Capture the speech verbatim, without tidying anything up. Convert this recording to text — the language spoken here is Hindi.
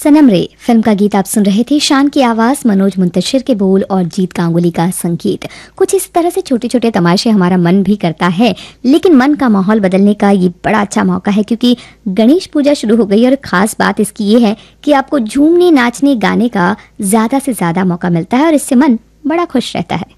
सनम रे फिल्म का गीत आप सुन रहे थे। शान की आवाज, मनोज मुंतशिर के बोल और जीत गांगुली का संगीत। कुछ इस तरह से छोटे छोटे तमाशे हमारा मन भी करता है, लेकिन मन का माहौल बदलने का ये बड़ा अच्छा मौका है, क्योंकि गणेश पूजा शुरू हो गई और खास बात इसकी ये है कि आपको झूमने, नाचने, गाने का ज्यादा से ज्यादा मौका मिलता है और इससे मन बड़ा खुश रहता है।